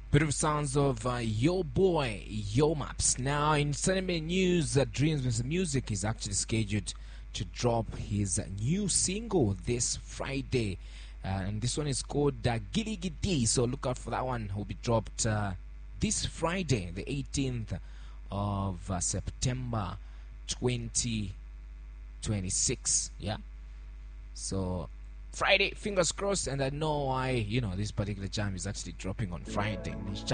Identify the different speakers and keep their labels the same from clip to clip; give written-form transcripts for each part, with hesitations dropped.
Speaker 1: Bit of sounds of Yo Boy, Yo Maps. Now, in cinema news, Dreams with Music is actually scheduled to drop his new single this Friday. And this one is called Gilly Giddy. So look out for that one. Will be dropped this Friday, the 18th of September 2026. Yeah. So Friday, fingers crossed, and I know why, this particular jam is actually dropping on Friday.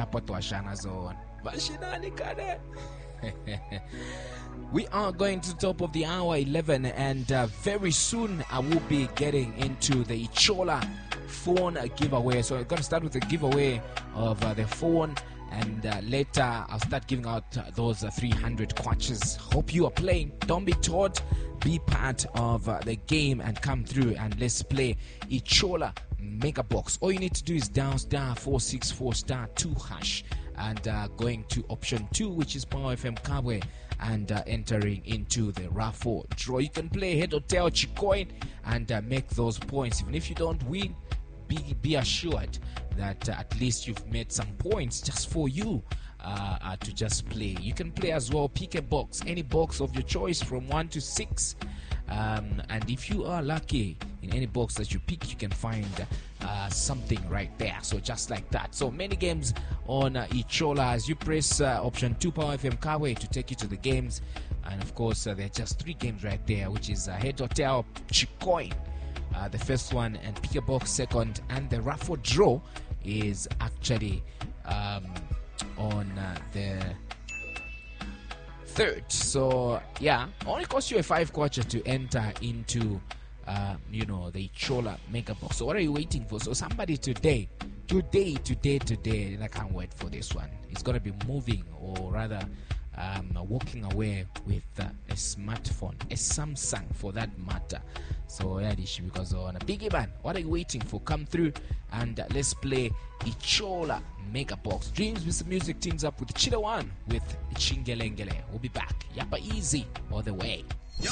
Speaker 1: We are going to the top of the hour 11, and very soon I will be getting into the Ichola phone giveaway. So I'm going to start with the giveaway of the phone, and later I'll start giving out those 300 kwaches. Hope you are playing. Don't be taught. Be part of the game and come through, and let's play Ichola Mega Box. All you need to do is dial *464*2# and going to option 2, which is Power FM Kabwe, and entering into the raffle draw. You can play head or tail Chicoin and make those points. Even if you don't win, be assured that at least you've made some points just for you to just play. You can play as well, pick a box, any box of your choice from 1 to 6, and if you are lucky in any box that you pick, you can find something right there. So just like that. So many games on Ichola. As you press option 2 Power FM Kawe to take you to the games, and of course there are just 3 games right there, which is head or tail Chicoin, the first one, and pick a box second, and the raffle draw is actually on the 3rd. So yeah, only costs you a 5 kwacha to enter into the Ichola Mega Box. So what are you waiting for? So somebody today, and I can't wait for this one. It's gonna be moving, or rather walking away with a smartphone, a Samsung for that matter. So yeah, because on a biggie man, what are you waiting for? Come through and let's play Ichola Mega Box. Dreams with Music teams up with Chida One with Chingelengele. We'll be back. Yapa easy all the way.
Speaker 2: Yo,